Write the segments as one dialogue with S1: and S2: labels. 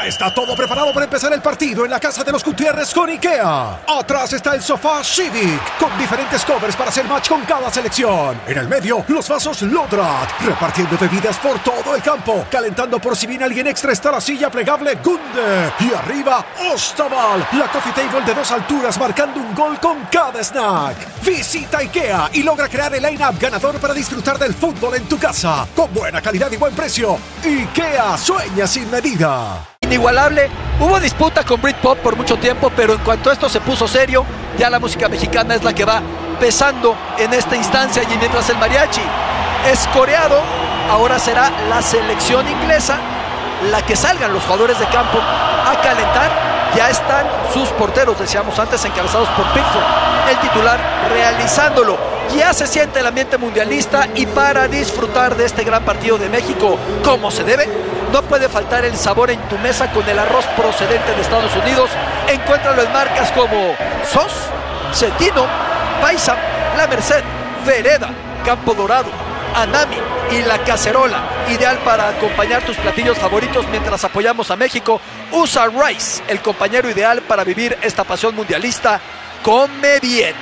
S1: Ya está todo preparado para empezar el partido en la casa de los Gutiérrez con IKEA. Atrás está el sofá Civic, con diferentes covers para hacer match con cada selección. En el medio, los vasos Lodrat, repartiendo bebidas por todo el campo. Calentando por si viene alguien extra está la silla plegable Gunde. Y arriba, Ostaval, la coffee table de 2 alturas marcando un gol con cada snack. Visita IKEA y logra crear el line-up ganador para disfrutar del fútbol en tu casa. Con buena calidad y buen precio. IKEA sueña sin medida.
S2: Inigualable. Hubo disputa con Britpop por mucho tiempo, pero en cuanto esto se puso serio, ya la música mexicana es la que va pesando en esta instancia. Y mientras el mariachi es coreado, ahora será la selección inglesa la que salgan los jugadores de campo a calentar. Ya están sus porteros, decíamos antes, encabezados por Pickford, el titular, realizándolo. Ya se siente el ambiente mundialista, y para disfrutar de este gran partido de México como se debe, no puede faltar el sabor en tu mesa con el arroz procedente de Estados Unidos. Encuéntralo en marcas como Sos, Cetino, Paisa, La Merced, Vereda, Campo Dorado, Anami y La Cacerola, ideal para acompañar tus platillos favoritos mientras apoyamos a México. Usa Rice, el compañero ideal para vivir esta pasión mundialista. Come bien.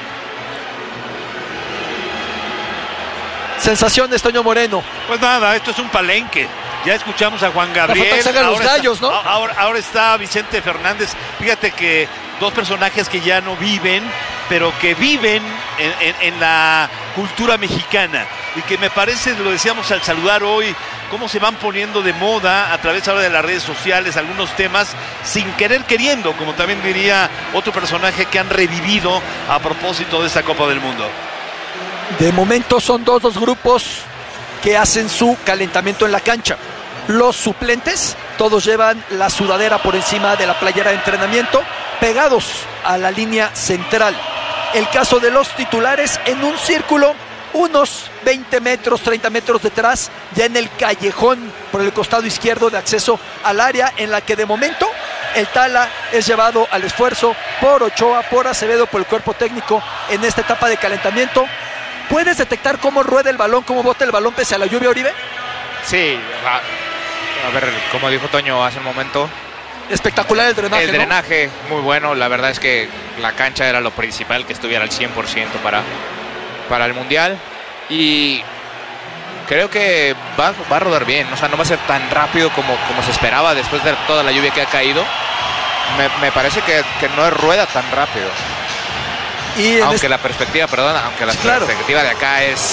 S2: Sensaciones, Toño Moreno.
S3: Pues nada, esto es un palenque. Ya escuchamos a Juan Gabriel.
S2: Los gallos, ¿no?
S3: Ahora está Vicente Fernández. Fíjate que 2 personajes que ya no viven, pero que viven en la cultura mexicana. Y que me parece, lo decíamos al saludar hoy, cómo se van poniendo de moda a través ahora de las redes sociales algunos temas sin querer queriendo, como también diría otro personaje que han revivido a propósito de esta Copa del Mundo.
S2: De momento son 2 los grupos que hacen su calentamiento en la cancha. Los suplentes, todos llevan la sudadera por encima de la playera de entrenamiento, pegados a la línea central. El caso de los titulares, en un círculo, unos 20 metros, 30 metros detrás, ya en el callejón por el costado izquierdo de acceso al área, en la que de momento el Tala es llevado al esfuerzo por Ochoa, por Acevedo, por el cuerpo técnico en esta etapa de calentamiento. ¿Puedes detectar cómo rueda el balón, cómo bota el balón pese a la lluvia, Oribe?
S4: Sí, a ver, como dijo Toño hace un momento,
S2: espectacular el drenaje.
S4: El drenaje, ¿no? Muy bueno. La verdad es que la cancha era lo principal, que estuviera al 100% para el Mundial. Y creo que va a rodar bien. O sea, no va a ser tan rápido como se esperaba después de toda la lluvia que ha caído. Me parece que no rueda tan rápido. Y aunque la perspectiva de acá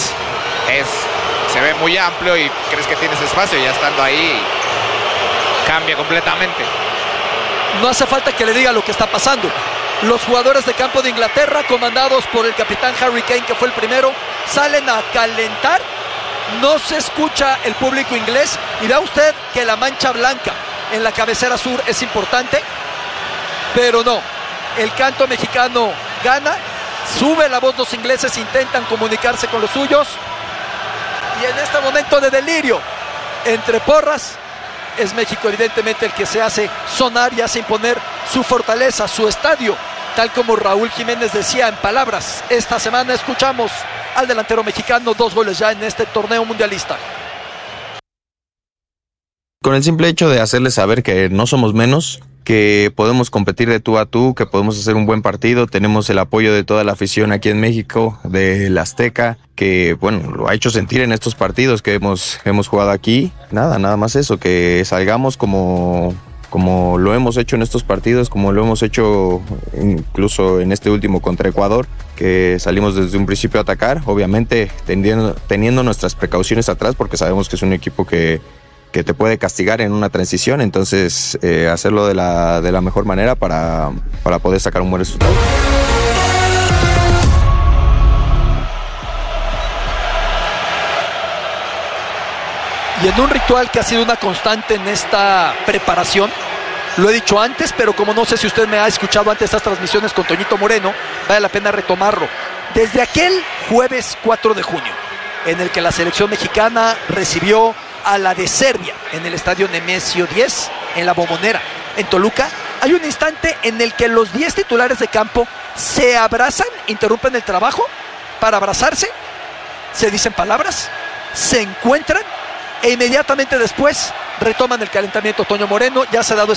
S4: se ve muy amplio y crees que tienes espacio, ya estando ahí cambia completamente.
S2: No hace falta que le diga lo que está pasando. Los jugadores de campo de Inglaterra, comandados por el capitán Harry Kane, que fue el primero, salen a calentar. No se escucha el público inglés, y vea usted que la mancha blanca en la cabecera sur es importante, pero no, el canto mexicano gana. Sube la voz, los ingleses intentan comunicarse con los suyos, y en este momento de delirio entre porras, es México evidentemente el que se hace sonar y hace imponer su fortaleza, su estadio, tal como Raúl Jiménez decía en palabras. Esta semana escuchamos al delantero mexicano, 2 goles ya en este torneo mundialista.
S5: Con el simple hecho de hacerles saber que no somos menos, que podemos competir de tú a tú, que podemos hacer un buen partido, tenemos el apoyo de toda la afición aquí en México, del Azteca, que bueno, lo ha hecho sentir en estos partidos que hemos jugado aquí. Nada más eso, que salgamos como lo hemos hecho en estos partidos, como lo hemos hecho incluso en este último contra Ecuador, que salimos desde un principio a atacar, obviamente teniendo nuestras precauciones atrás, porque sabemos que es un equipo que te puede castigar en una transición. Entonces hacerlo de la mejor manera para poder sacar un buen resultado.
S2: Y en un ritual que ha sido una constante en esta preparación, lo he dicho antes, pero como no sé si usted me ha escuchado antes estas transmisiones con Toñito Moreno, vale la pena retomarlo. Desde aquel jueves 4 de junio, en el que la selección mexicana recibió a la de Serbia en el estadio Nemesio 10, en la Bombonera, en Toluca, hay un instante en el que los 10 titulares de campo se abrazan, interrumpen el trabajo para abrazarse, se dicen palabras, se encuentran e inmediatamente después retoman el calentamiento. Toño Moreno, ya se ha dado